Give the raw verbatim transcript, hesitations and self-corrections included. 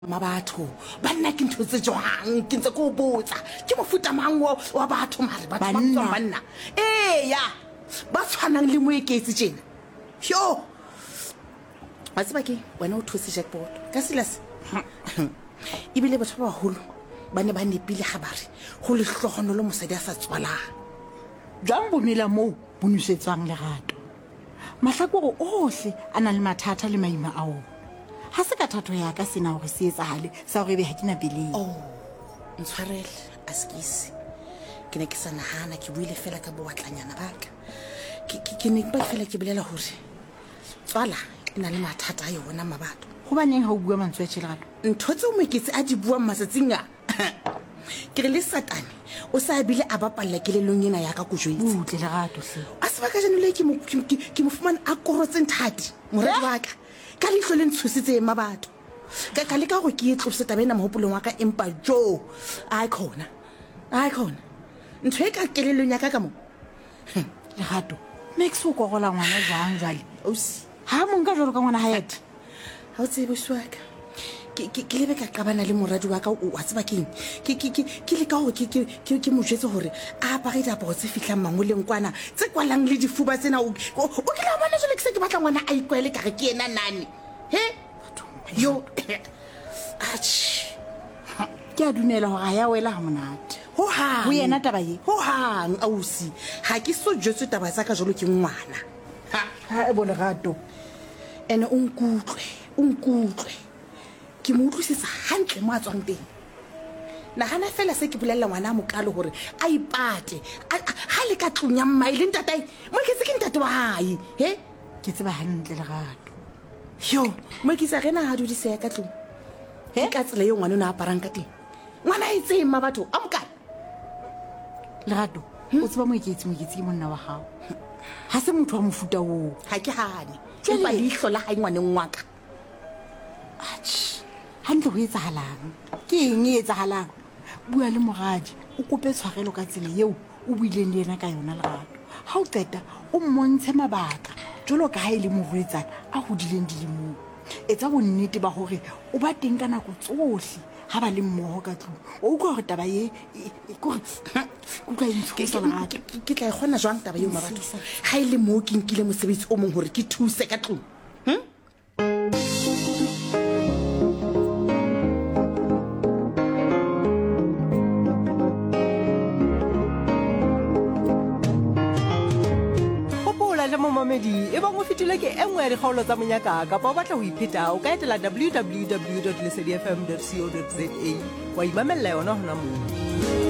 Mabatho ba nna ke ntho tse jwang ke ntse go botsa ke mofuta mang wa batho mare batho ba tswa banna eh ya ba tshwanang le moeketsi tjena yo a tseba ke wena o those jackpot ka silas ibile batho ba baholo ba ne ba nepile ga bare go le hlogono le mosadi a sa tswalang jang bomela mo bonusetswang lerato mahlakore ohle ana le mathata le maima ao ha se ka thato ya ka sena hore se etsahale sa hore be ha kena bele oh ntshwarele askisi ke ne ke sa nahana ke buile fela ka boatlanyana baka ke ke ne ba fela ke bolela hore tswala ina le mathata a yona mabato go baneng ha o bua mantswe a tshelato ntho tse o meketse a di bua matsatsing a ke re le satane o sa bile a bapalla ke le lonyena ya ka go joitse butle lerato se a se ba ka jano le ke mo ke mo fumana a korotse nthati moradi wa ka ka lehlo le ntshositse mabatho ka ka le ka go ke etlose tabena mohopolong wa ka empa jo ai khona ai khona ntwe ka kelelong ya ka ka mo lerato max o gogola ngwana jang jale o si ha mo nka jalo ka ngwana haet ha o tsebe swaka ke ke ke lebe ka qabana le moradi wa ka o a tseba keng ke ke ke ke le ka go ke ke ke mo jetse hore a ba ga dapotse fihla mangoleng kwana tse kwalang le difuba tsena o o ke la bona jole ke se ke batla ngwana a ikwele ka re ke ena nani he yo ach ke a dumela hore a ya wela ha monate ho ha ho yena taba ye ho hang ausi ha ke so jetse taba tsa ka jolo ke ngwana ha ha e bole gato ene o nkutlwe o nkutlwe ke mo utlwisisa hantle mo a tswang teng nagana fela se ke bolella ngwana mo kalo hore a ipate ha le ka tlunya mmai le ntatai mo ke se ke ntate wa hae he ke tseba hantle lerato yo mo ke sa rena ha dudise ka tlu he ka tsela yo ngwana o na aparang ka teng ngwana e tse mma batho a moka lerato o tseba mo ke itse mo ke itse monna wa hao ha se motho wa mofuta o ha ke hane empa le ihlola ha ngwaneng wa ka ach hantle go etsahalang ke eng e etsahalang bua le moradi o kope tshwarelo ka tsela eo o buileng le yena ka yona lerato ha o qeta o mmontshe mabaka jolo ka ha ile mo ruetsa a hodileng dilemong etsa bonnete ba hore o ba teng ka nako tsohle ha ba le mmoho ka tlung o utlwa hore taba ye ke utlwa e ntshosa lerato ke tla e kgona jwang taba eo mabatho ha ile mo ke nkile mosebetsi o mong hore ke thuse ka tlung momamedi e bang o fetile ke e nngwe ya dikgaolo tsa monyaka kapa o batla ho ipheta o ka etela w w w dot lesedi f m dot co dot za wa imamella yona hona moo.